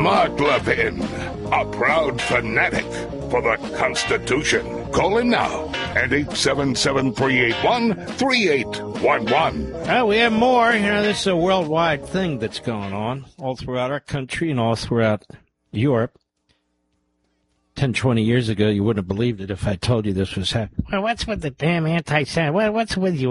Mark Levin, a proud fanatic for the Constitution. Call him now at 877-381-3811. Well, we have more. This is a worldwide thing that's going on all throughout our country and all throughout Europe. 10, 20 years ago, you wouldn't have believed it if I told you this was happening. Well, what's with the damn anti-Semitic? What's with you?